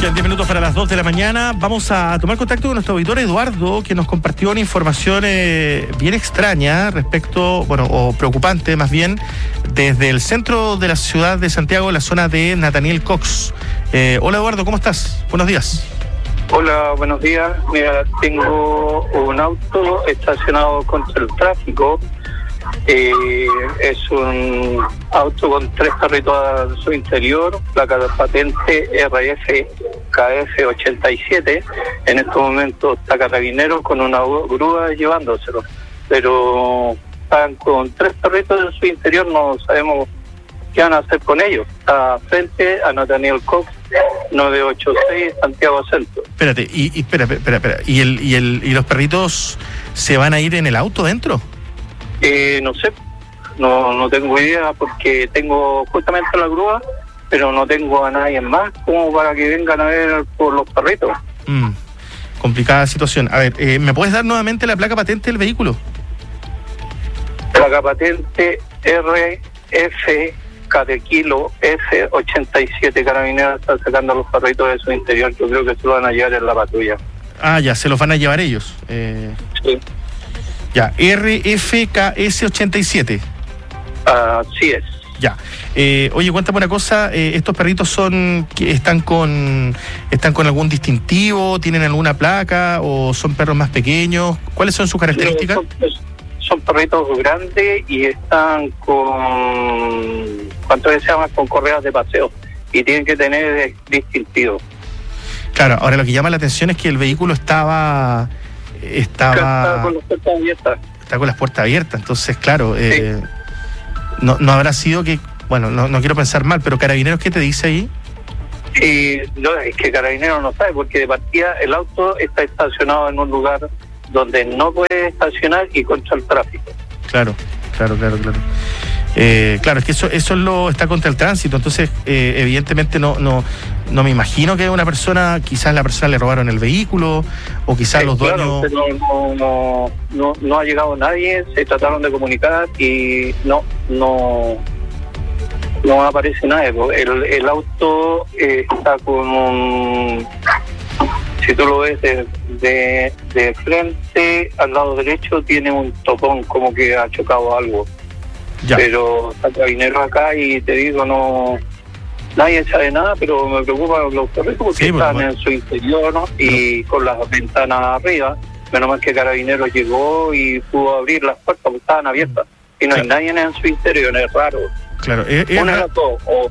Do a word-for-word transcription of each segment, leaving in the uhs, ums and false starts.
Quedan diez minutos para las dos de la mañana. Vamos a tomar contacto con nuestro auditor Eduardo, que nos compartió una información eh, bien extraña respecto, bueno, o preocupante más bien, desde el centro de la ciudad de Santiago, la zona de Nathaniel Cox. Eh, hola Eduardo, ¿cómo estás? Buenos días. Hola, buenos días. Mira, tengo un auto estacionado contra el tráfico. Eh, es un auto con tres carritos a su interior, placa de patente R F K F ochenta y siete. En estos momentos está Carabineros con una grúa llevándoselo, pero están con tres carritos en su interior, no sabemos qué van a hacer con ellos. Está frente a Nathaniel Cox, nueve ocho seis, Santiago Centro. Espérate, y, y espera, espera, espera. ¿Y, el, y, el, ¿Y los perritos se van a ir en el auto dentro? Eh, no sé, no no tengo idea porque tengo justamente la grúa, pero no tengo a nadie más como para que vengan a ver por los perritos. Mm, complicada situación. A ver, eh, ¿me puedes dar nuevamente la placa patente del vehículo? Placa patente R F K de kilo F ochenta y siete. Carabineros está sacando a los perritos de su interior. Yo creo que se lo van a llevar en la patrulla. Ah, ya, se los van a llevar ellos. Eh... Sí. Ya, R F K S ochenta y siete. Así es. Ya. Eh, oye, cuéntame una cosa, eh, ¿estos perritos son que están con están con algún distintivo, tienen alguna placa o son perros más pequeños? ¿Cuáles son sus características? Son, son perritos grandes y están con, ¿cuánto se llama? Con correas de paseo y tienen que tener distintivo. Claro, ahora lo que llama la atención es que el vehículo estaba estaba está con las puertas abiertas. Está con las puertas abiertas, entonces claro, eh, sí. no, no habrá sido que, bueno, no, no quiero pensar mal, pero Carabineros, ¿qué te dice ahí? Y no, es que Carabineros no sabe, porque de partida el auto está estacionado en un lugar donde no puede estacionar y contra el tráfico. Claro, claro, claro, claro. Eh, claro, es que eso eso lo está contra el tránsito, entonces eh, evidentemente no no no me imagino que una persona, quizás la persona le robaron el vehículo o quizás sí, los claro, dueños... No, no, no, no, no ha llegado nadie, se trataron de comunicar y no no no aparece nadie. El, el auto eh, está con un... Si tú lo ves de, de, de frente, al lado derecho tiene un topón, como que ha chocado algo. Ya. Pero está Carabineros acá y te digo, no nadie sabe nada, pero me preocupa los perritos porque sí, están bueno. en su interior, ¿no? Y no. con las ventanas arriba. Menos mal que Carabineros llegó y pudo abrir las puertas porque estaban abiertas. Y no claro. hay nadie en su interior, es raro. Claro, es, es Una de las dos, o,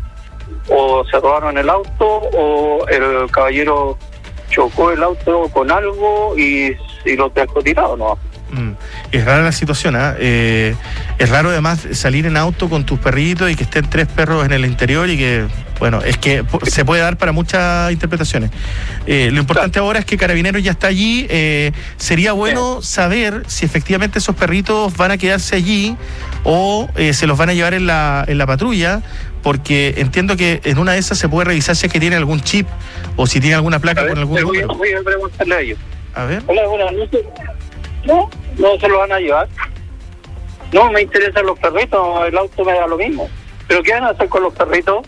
o se robaron el auto o el caballero chocó el auto con algo y, y lo dejó tirado, ¿no? Mm. Es rara la situación, ¿eh? ¿eh? Es raro además salir en auto con tus perritos y que estén tres perros en el interior y que, bueno, es que se puede dar para muchas interpretaciones. Eh, lo importante claro. ahora es que Carabineros ya está allí. Eh, sería bueno sí. saber si efectivamente esos perritos van a quedarse allí o eh, se los van a llevar en la, en la patrulla, porque entiendo que en una de esas se puede revisar si es que tiene algún chip o si tiene alguna placa ver, con algún voy, número. Voy a preguntarle a ellos. A ver. Hola, buenas noches. No, no se lo van a llevar. No, me interesan los perritos, el auto me da lo mismo. ¿Pero qué van a hacer con los perritos?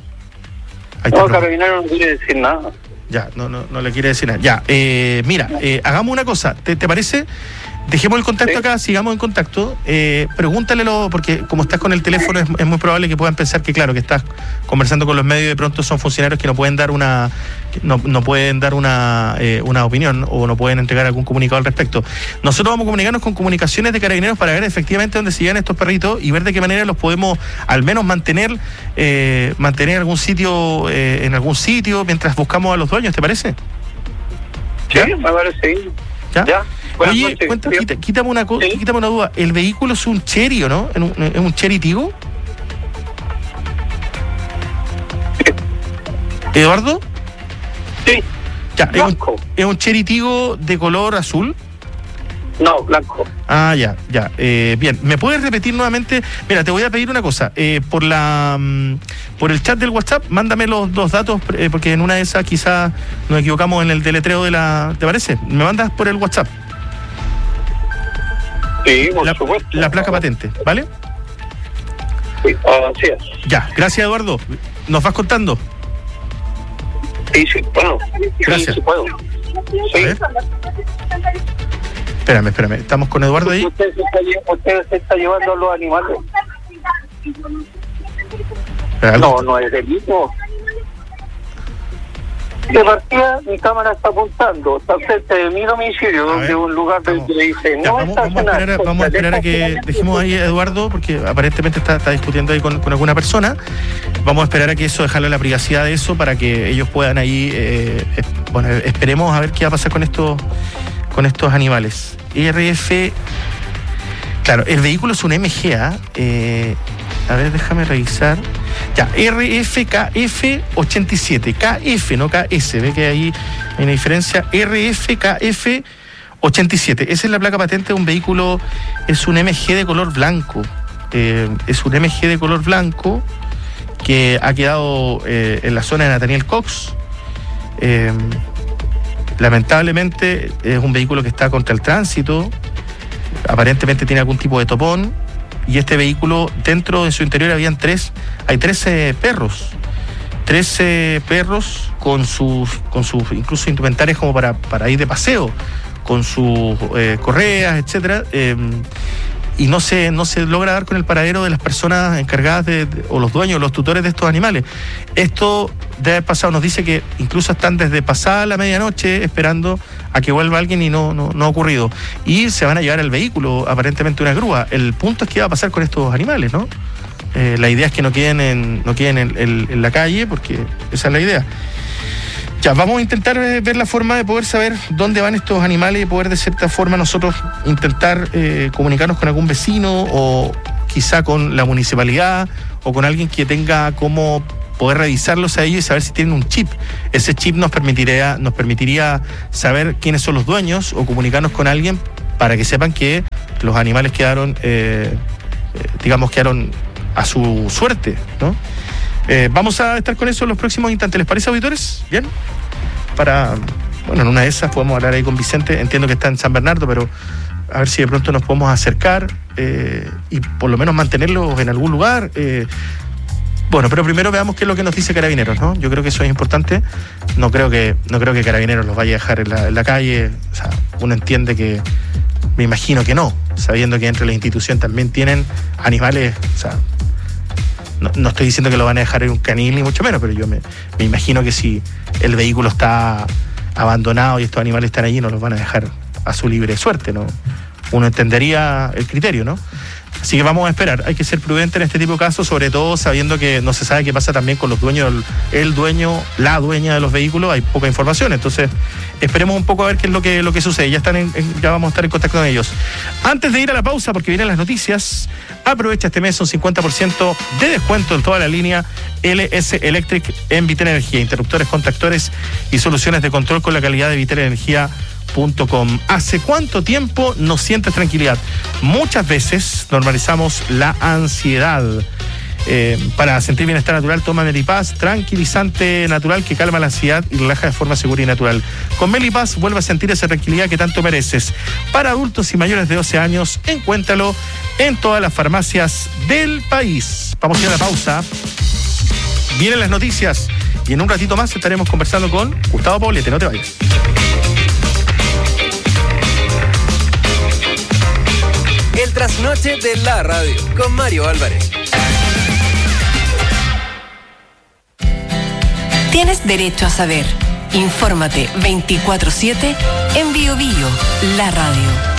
No, Carabineros no quiere decir nada. Ya, no, no, no le quiere decir nada. Ya, eh, mira, eh, hagamos una cosa, ¿te, te parece? Dejemos el contacto ¿Sí? acá, sigamos en contacto. Eh, pregúntalelo, porque como estás con el teléfono es, es muy probable que puedan pensar que, claro, que estás conversando con los medios y de pronto son funcionarios que no pueden dar una no, no pueden dar una eh, una opinión o no pueden entregar algún comunicado al respecto. Nosotros vamos a comunicarnos con comunicaciones de Carabineros para ver efectivamente dónde se llevan estos perritos y ver de qué manera los podemos al menos mantener eh, mantener algún sitio eh, en algún sitio mientras buscamos a los dueños, ¿te parece? Sí, ¿Ya? me parece. ¿Ya? ¿Ya? Buenas Oye, noches, cuenta, quita, quítame, una co- ¿Sí? quítame una duda. ¿El vehículo es un Chery o no? ¿Es un, es un Chery Tigo? Sí. ¿Eduardo? Sí. Ya, es un, ¿Es un Chery Tigo de color azul? No, blanco. Ah, ya, ya. Eh, bien, ¿me puedes repetir nuevamente? Mira, te voy a pedir una cosa. Eh, por la um, por el chat del WhatsApp, mándame los dos datos, eh, porque en una de esas quizás nos equivocamos en el deletreo de la... ¿Te parece? ¿Me mandas por el WhatsApp? Sí, por la, supuesto. La placa patente, ¿vale? Sí, así es. Ya, gracias Eduardo. ¿Nos vas contando? Sí, sí, puedo. Gracias. Sí, sí puedo. Sí. Espérame, espérame. ¿Estamos con Eduardo ahí? ¿Usted se está, lle- usted se está llevando a los animales? No, no es delito. De partida, mi cámara está apuntando. Está frente de mi domicilio, de un lugar vamos, donde dice ya, no vamos, vamos, a esperar, a- vamos a esperar a que dejemos ahí a Eduardo, porque aparentemente está, está discutiendo ahí con, con alguna persona. Vamos a esperar a que eso, dejarle la privacidad de eso para que ellos puedan ahí, eh, eh, bueno, esperemos a ver qué va a pasar con estos, con estos animales. R F, claro, el vehículo es un M G A, eh, a ver, déjame revisar. Ya, R F K F ochenta y siete, K F, no K S, ve que ahí hay una diferencia. R F K F ochenta y siete, esa es la placa patente de un vehículo, es un M G de color blanco, eh, es un M G de color blanco que ha quedado eh, en la zona de Nathaniel Cox. Eh, lamentablemente es un vehículo que está contra el tránsito, aparentemente tiene algún tipo de topón, y este vehículo, dentro de su interior habían tres, hay trece perros, trece perros con sus, con sus incluso indumentarias como para, para ir de paseo, con sus eh, correas, etcétera, eh, y no se, no se logra dar con el paradero de las personas encargadas de, de, o los dueños, los tutores de estos animales. Esto debe haber pasado, nos dice que incluso están desde pasada la medianoche esperando a que vuelva alguien y no, no, no ha ocurrido. Y se van a llevar el vehículo, aparentemente una grúa. El punto es qué va a pasar con estos animales, ¿no? Eh, la idea es que no queden en, no queden en, en, en la calle, porque esa es la idea. Ya, vamos a intentar ver la forma de poder saber dónde van estos animales y poder de cierta forma nosotros intentar eh, comunicarnos con algún vecino o quizá con la municipalidad o con alguien que tenga cómo poder revisarlos a ellos y saber si tienen un chip. Ese chip nos permitiría, nos permitiría saber quiénes son los dueños o comunicarnos con alguien para que sepan que los animales quedaron, eh, eh, digamos, quedaron a su suerte, ¿no? Eh, vamos a estar con eso en los próximos instantes. ¿Les parece, auditores? ¿Bien? Para, bueno, en una de esas podemos hablar ahí con Vicente. Entiendo que está en San Bernardo, pero a ver si de pronto nos podemos acercar eh, y por lo menos mantenerlos en algún lugar. Eh, bueno, pero primero veamos qué es lo que nos dice Carabineros, ¿no? Yo creo que eso es importante. No creo que, no creo que Carabineros los vaya a dejar en la, en la calle. O sea, uno entiende que, me imagino que no, sabiendo que entre la institución también tienen animales, o sea, No, no estoy diciendo que lo van a dejar en un canil ni mucho menos, pero yo me, me imagino que si el vehículo está abandonado y estos animales están allí, no los van a dejar a su libre suerte, ¿no? Uno entendería el criterio, ¿no? Así que vamos a esperar. Hay que ser prudente en este tipo de casos, sobre todo sabiendo que no se sabe qué pasa también con los dueños, el, el dueño, la dueña de los vehículos. Hay poca información, entonces esperemos un poco a ver qué es lo que, lo que sucede. Ya, están en, en, ya vamos a estar en contacto con ellos. Antes de ir a la pausa, porque vienen las noticias, aprovecha este mes un cincuenta por ciento de descuento en toda la línea L S Electric en Vitel Energía. Interruptores, contactores y soluciones de control con la calidad de Vitel Energía. ¿Hace cuánto tiempo no sientes tranquilidad? Muchas veces normalizamos la ansiedad. Eh, para sentir bienestar natural, toma Melipaz, tranquilizante natural que calma la ansiedad y relaja de forma segura y natural. Con Melipaz vuelve a sentir esa tranquilidad que tanto mereces. Para adultos y mayores de doce años, encuéntralo en todas las farmacias del país. Vamos a ir a la pausa. Vienen las noticias y en un ratito más estaremos conversando con Gustavo Poblete. No te vayas. El trasnoche de la radio con Mario Álvarez. Tienes derecho a saber. Infórmate veinticuatro siete en Bio Bio, la radio.